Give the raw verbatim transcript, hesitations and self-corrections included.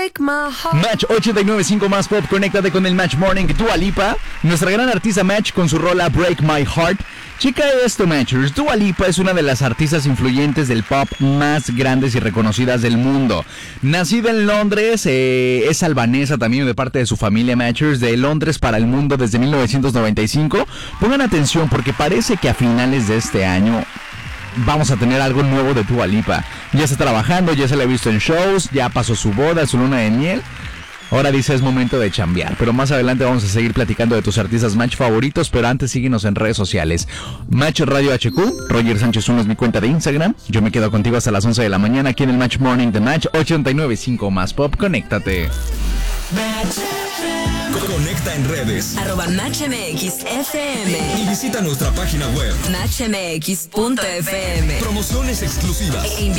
break my heart. Match ochenta y nueve punto cinco más pop, conéctate con el Match Morning. Dua Lipa, nuestra gran artista Match con su rola Break My Heart. Checa esto, Matchers. Dua Lipa es una de las artistas influyentes del pop más grandes y reconocidas del mundo. Nacida en Londres, eh, es albanesa también de parte de su familia, Matchers, de Londres para el mundo desde mil novecientos noventa y cinco. Pongan atención porque parece que a finales de este año vamos a tener algo nuevo de Dua Lipa. Ya está trabajando, ya se la ha visto en shows, ya pasó su boda, su luna de miel. Ahora dice es momento de chambear, pero más adelante vamos a seguir platicando de tus artistas Match favoritos, pero antes síguenos en redes sociales. Match Radio H Q, Roger Sánchez uno es mi cuenta de Instagram. Yo me quedo contigo hasta las once de la mañana aquí en el Match Morning de Match ochenta y nueve punto cinco más pop, conéctate. Conecta en redes arroba Match M X F M y visita nuestra página web match m x punto f m. Promociones exclusivas.